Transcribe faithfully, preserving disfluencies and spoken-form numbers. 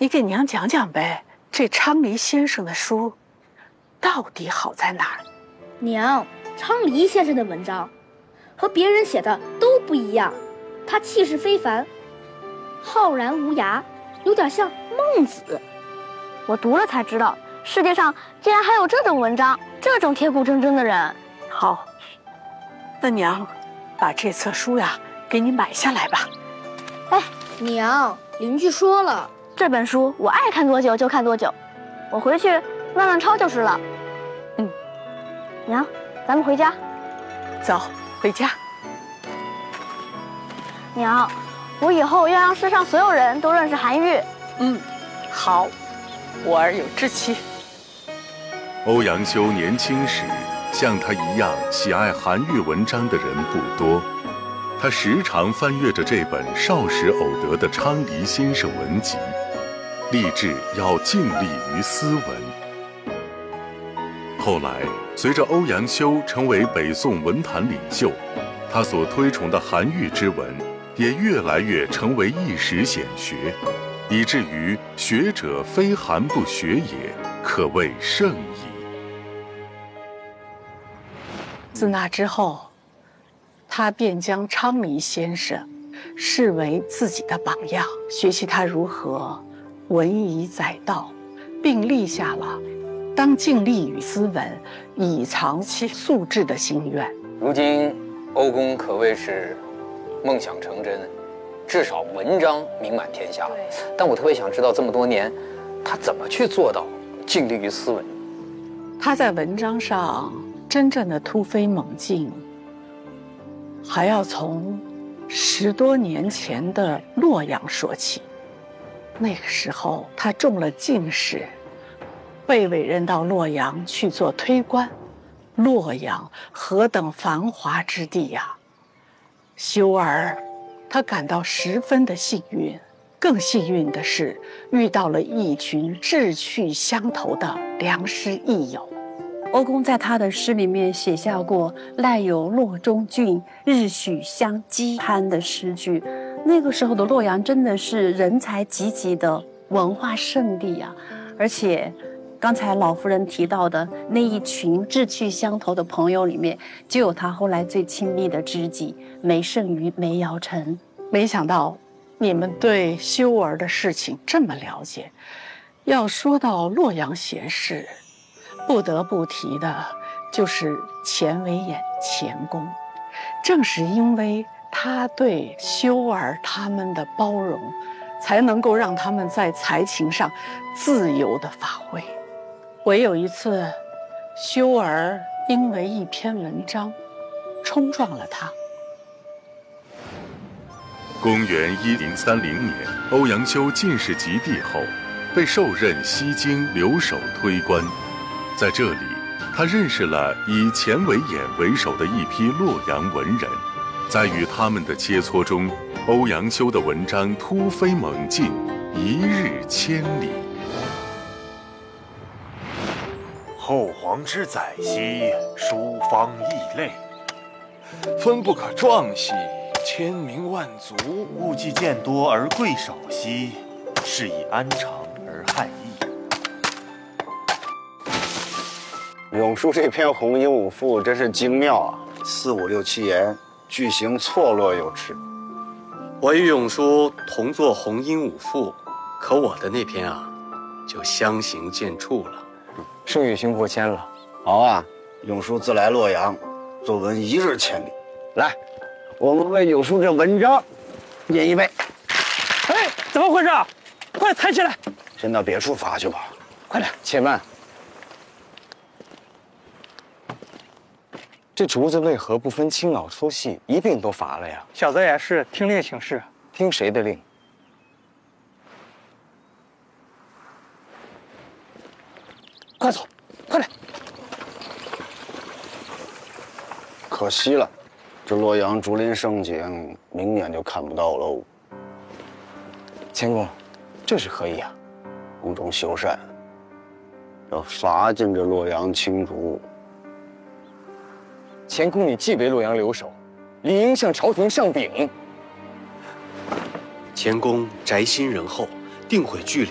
你给娘讲讲呗，这昌黎先生的书到底好在哪儿？ 娘，昌黎先生的文章和别人写的都不一样，他气势非凡，浩然无涯，有点像孟子。我读了才知道，世界上竟然还有这种文章，这种铁骨铮铮的人。 好，那娘把这册书呀给你买下来吧。 哎，娘，邻居说了，这本书我爱看多久就看多久，我回去慢慢抄就是了。 嗯， 娘，咱们回家。 走，回家。 娘，我以后要让世上所有人都认识韩愈。 嗯，好，我儿有志气。 欧阳修年轻时，像他一样喜爱韩愈文章的人不多。他时常翻阅着这本少时偶得的昌黎先生文集，立志要尽力于斯文。后来，随着欧阳修成为北宋文坛领袖，他所推崇的韩愈之文也越来越成为一时显学，以至于学者非韩不学也，可谓甚矣。 自那之后，他便将昌黎先生视为自己的榜样，学习他如何文以载道，并立下了当尽力于斯文，以藏其素质的心愿。 如今欧公可谓是梦想成真，至少文章名满天下。但我特别想知道，这么多年他怎么去做到尽力于斯文？ 他在文章上真正的突飞猛进，还要从十多年前的洛阳说起。那个时候他中了进士，被委任到洛阳去做推官。洛阳何等繁华之地呀！修儿他感到十分的幸运，更幸运的是遇到了一群志趣相投的良师益友。 欧公在他的诗里面写下过“赖有洛中郡，日许相击攀”的诗句。那个时候的洛阳真的是人才济济的文化圣地啊！而且，刚才老夫人提到的那一群志趣相投的朋友里面，就有他后来最亲密的知己梅圣俞、梅尧臣。 没想到你们对修儿的事情这么了解。要说到洛阳贤士，不得不提的就是钱维演钱公。正是因为他对修儿他们的包容，才能够让他们在才情上自由地发挥。唯有一次，修儿因为一篇文章冲撞了他。 公元一零三零年，欧阳修进士及第后，被授任西京留守推官。在这里，他认识了以钱维演为首的一批洛阳文人。在与他们的切磋中，欧阳修的文章突飞猛进，一日千里。 后皇之载兮，书方异类，分不可壮兮，千名万族。物既见多而贵少兮，是以安常而害易。 永叔这篇《红鹦鹉赋》真是精妙啊，四五六七言，句型错落有致。 我与永叔同作《红鹦鹉赋》，可我的那篇啊，就相形见绌了。 圣宇星过谦了。好啊，永叔自来洛阳，作文一日千里。来，我们为永叔这文章饮一杯。 哎，怎么回事？快抬起来！ 先到别处罚去吧。 快点， 且慢。这竹子为何不分青老粗细，一并都罚了呀？ 小子也是听令行事。 听谁的令？ 快走，快点！ 可惜了，这洛阳竹林盛景，明年就看不到喽。钱公，这是何意啊？宫中修缮，要罚尽这洛阳青竹。钱公，你既为洛阳留守，理应向朝廷上禀。 钱公宅心仁厚，定会据理